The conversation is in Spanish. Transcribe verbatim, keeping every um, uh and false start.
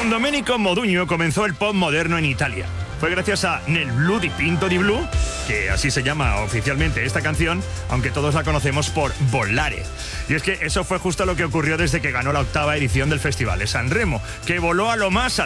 Con Domenico Modugno comenzó el pop moderno en Italia. Fue gracias a Nel Blu di Pinto di Blu, que así se llama oficialmente esta canción, aunque todos la conocemos por Volare. Y es que eso fue justo lo que ocurrió desde que ganó la octava edición del Festival de San Remo, que voló a lo más alto.